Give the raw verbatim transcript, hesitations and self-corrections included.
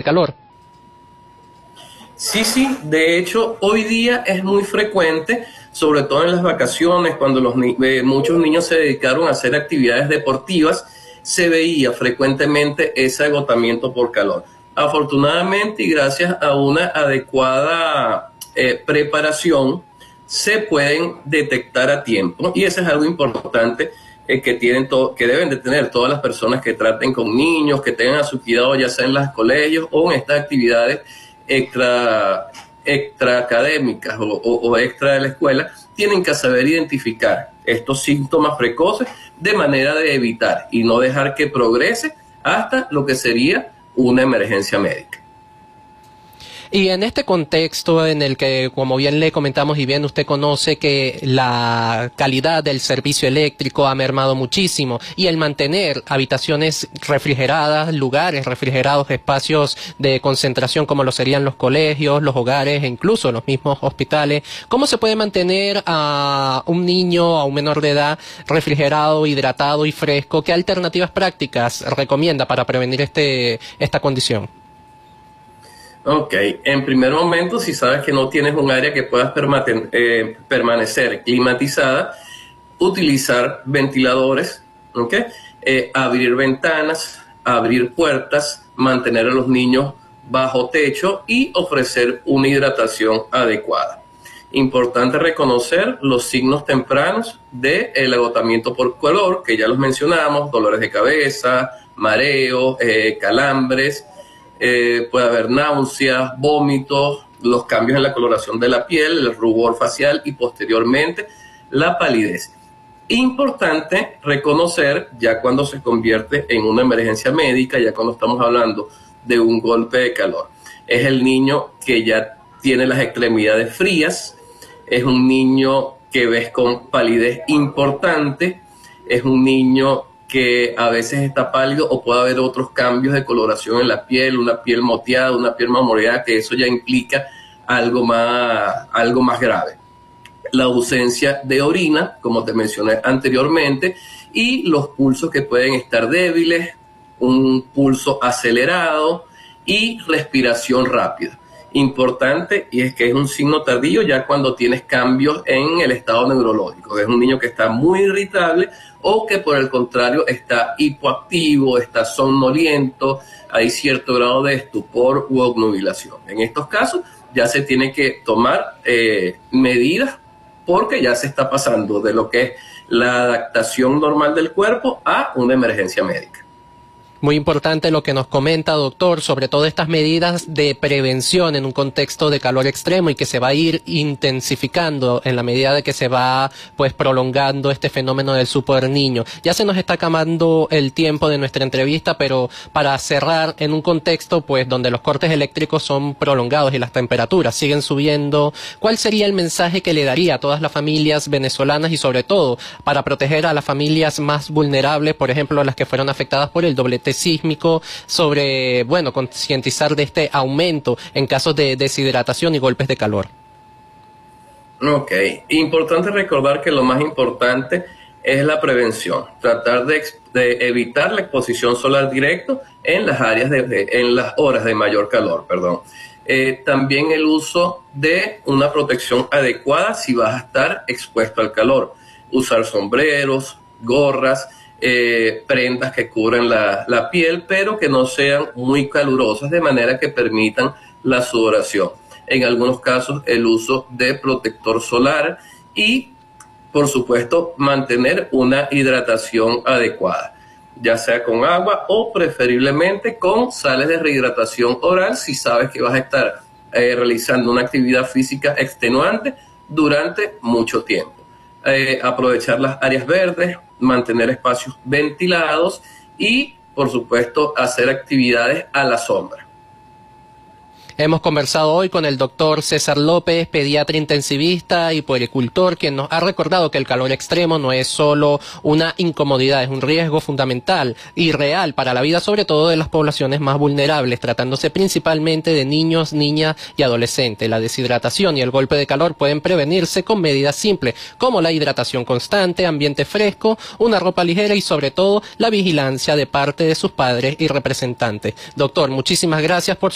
calor. Sí, sí, de hecho hoy día es muy frecuente, sobre todo en las vacaciones, cuando los ni eh, muchos niños se dedicaron a hacer actividades deportivas, se veía frecuentemente ese agotamiento por calor. Afortunadamente y gracias a una adecuada eh, preparación, se pueden detectar a tiempo y eso es algo importante eh, que, tienen que deben de tener todas las personas que traten con niños, que tengan a su cuidado ya sea en los colegios o en estas actividades extra, extra académicas o, o, o extra de la escuela, tienen que saber identificar estos síntomas precoces de manera de evitar y no dejar que progrese hasta lo que sería una emergencia médica. Y en este contexto en el que, como bien le comentamos y bien usted conoce que la calidad del servicio eléctrico ha mermado muchísimo y el mantener habitaciones refrigeradas, lugares refrigerados, espacios de concentración como lo serían los colegios, los hogares e incluso los mismos hospitales, ¿cómo se puede mantener a un niño, a un menor de edad refrigerado, hidratado y fresco? ¿Qué alternativas prácticas recomienda para prevenir este, esta condición? Ok, en primer momento, si sabes que no tienes un área que puedas eh, permanecer climatizada, utilizar ventiladores, ¿ok? Eh, abrir ventanas, abrir puertas, mantener a los niños bajo techo y ofrecer una hidratación adecuada. Importante reconocer los signos tempranos del agotamiento por calor, que ya los mencionamos, dolores de cabeza, mareos, eh, calambres, Eh, puede haber náuseas, vómitos, los cambios en la coloración de la piel, el rubor facial y posteriormente la palidez. Importante reconocer ya cuando se convierte en una emergencia médica, ya cuando estamos hablando de un golpe de calor. Es el niño que ya tiene las extremidades frías, es un niño que ves con palidez importante, es un niño que a veces está pálido o puede haber otros cambios de coloración en la piel, una piel moteada, una piel marmoreada, que eso ya implica algo más, algo más grave. La ausencia de orina, como te mencioné anteriormente, y los pulsos que pueden estar débiles, un pulso acelerado y respiración rápida. Importante, y es que es un signo tardío ya cuando tienes cambios en el estado neurológico. Es un niño que está muy irritable o que por el contrario está hipoactivo, está somnoliento, hay cierto grado de estupor u obnubilación. En estos casos ya se tiene que tomar eh, medidas porque ya se está pasando de lo que es la adaptación normal del cuerpo a una emergencia médica. Muy importante lo que nos comenta, doctor, sobre todo estas medidas de prevención en un contexto de calor extremo y que se va a ir intensificando en la medida de que se va pues prolongando este fenómeno del super niño. Ya se nos está acabando el tiempo de nuestra entrevista, pero para cerrar en un contexto pues donde los cortes eléctricos son prolongados y las temperaturas siguen subiendo, ¿cuál sería el mensaje que le daría a todas las familias venezolanas y sobre todo para proteger a las familias más vulnerables, por ejemplo las que fueron afectadas por el doblete sísmico, sobre, bueno, concientizar de este aumento en casos de deshidratación y golpes de calor? Ok, importante recordar que lo más importante es la prevención, tratar de, de evitar la exposición solar directa en las áreas de, de, en las horas de mayor calor, perdón. Eh, también el uso de una protección adecuada si vas a estar expuesto al calor, usar sombreros, gorras, Eh, prendas que cubren la, la piel, pero que no sean muy calurosas, de manera que permitan la sudoración. En algunos casos, el uso de protector solar y, por supuesto, mantener una hidratación adecuada, ya sea con agua o preferiblemente con sales de rehidratación oral si sabes que vas a estar eh, realizando una actividad física extenuante durante mucho tiempo. Eh, aprovechar las áreas verdes, mantener espacios ventilados y, por supuesto, hacer actividades a la sombra. Hemos conversado hoy con el doctor César López, pediatra intensivista y puericultor, quien nos ha recordado que el calor extremo no es solo una incomodidad, es un riesgo fundamental y real para la vida, sobre todo de las poblaciones más vulnerables, tratándose principalmente de niños, niñas y adolescentes. La deshidratación y el golpe de calor pueden prevenirse con medidas simples, como la hidratación constante, ambiente fresco, una ropa ligera y sobre todo la vigilancia de parte de sus padres y representantes. Doctor, muchísimas gracias por